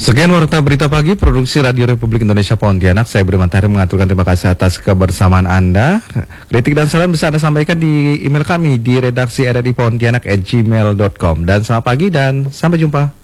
Sekian Warta Berita Pagi, produksi Radio Republik Indonesia Pontianak. Saya Budi Mantari mengaturkan terima kasih atas kebersamaan Anda. Kritik dan saran bisa Anda sampaikan di email kami di redaksi rri pontianak@gmail.com. Dan selamat pagi dan sampai jumpa.